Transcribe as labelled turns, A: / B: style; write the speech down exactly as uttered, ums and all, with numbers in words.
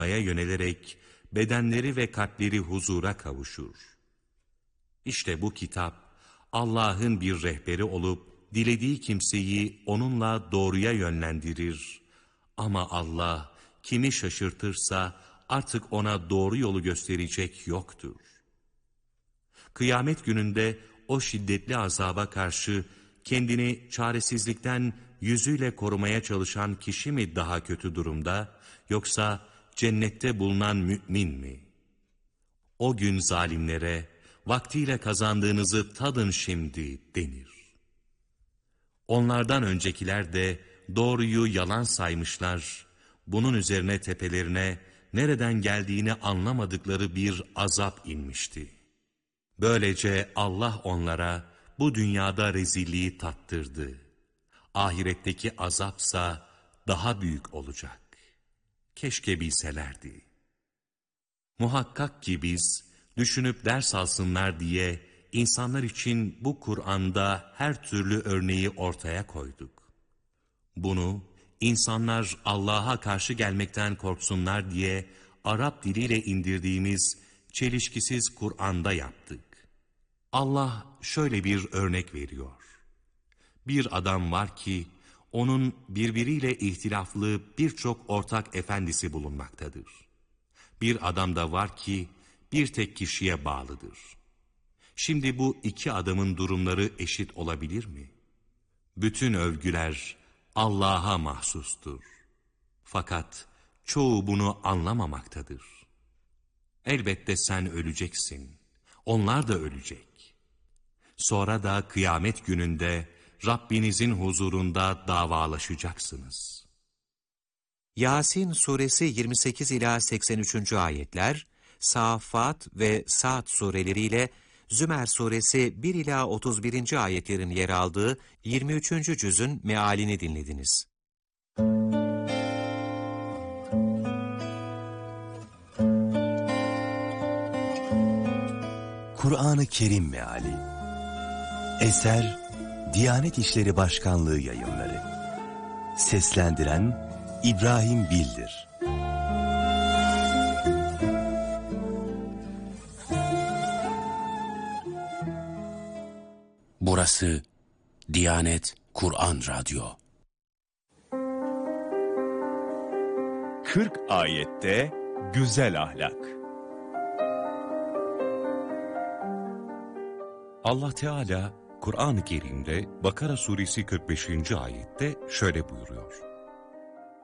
A: yönelerek bedenleri ve kalpleri huzura kavuşur. İşte bu kitap Allah'ın bir rehberi olup dilediği kimseyi onunla doğruya yönlendirir. Ama Allah kimi şaşırtırsa artık ona doğru yolu gösterecek yoktur. Kıyamet gününde o şiddetli azaba karşı kendini çaresizlikten yüzüyle korumaya çalışan kişi mi daha kötü durumda, yoksa cennette bulunan mümin mi? O gün zalimlere vaktiyle kazandığınızı tadın şimdi denir. Onlardan öncekiler de doğruyu yalan saymışlar, bunun üzerine tepelerine nereden geldiğini anlamadıkları bir azap inmişti. Böylece Allah onlara bu dünyada rezilliği tattırdı. Ahiretteki azapsa daha büyük olacak. Keşke bilselerdi. Muhakkak ki biz düşünüp ders alsınlar diye insanlar için bu Kur'an'da her türlü örneği ortaya koyduk. Bunu insanlar Allah'a karşı gelmekten korksunlar diye Arap diliyle indirdiğimiz çelişkisiz Kur'an'da yaptık. Allah şöyle bir örnek veriyor. Bir adam var ki onun birbiriyle ihtilaflı birçok ortak efendisi bulunmaktadır. Bir adam da var ki bir tek kişiye bağlıdır. Şimdi bu iki adamın durumları eşit olabilir mi? Bütün övgüler Allah'a mahsustur. Fakat çoğu bunu anlamamaktadır. Elbette sen öleceksin. Onlar da ölecek. Sonra da kıyamet gününde Rabbinizin huzurunda davalaşacaksınız.
B: Yasin suresi yirmi sekiz ila seksen üçüncü ayetler, Saffat ve Sa'd sureleriyle Zümer suresi bir ila otuz birinci ayetlerin yer aldığı yirmi üçüncü cüzün mealini dinlediniz.
C: Kur'an-ı Kerim Meali. Eser Diyanet İşleri Başkanlığı Yayınları. Seslendiren İbrahim Bildir.
D: Burası Diyanet Kur'an Radyo.
E: kırk ayette güzel ahlak.
F: Allah Teala Kur'an-ı Kerim'de Bakara suresi kırk beşinci ayette şöyle buyuruyor.